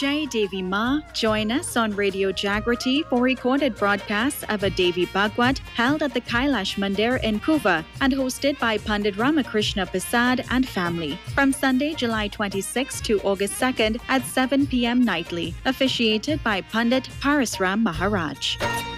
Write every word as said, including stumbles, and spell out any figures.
Jai Devi Ma. Join us on Radio Jagrati for recorded broadcasts of a Devi Bhagwat held at the Kailash Mandir in Kuva and hosted by Pandit Ramakrishna Prasad and family from Sunday, July twenty-sixth to August second at seven p.m. nightly, officiated by Pandit Parasram Maharaj.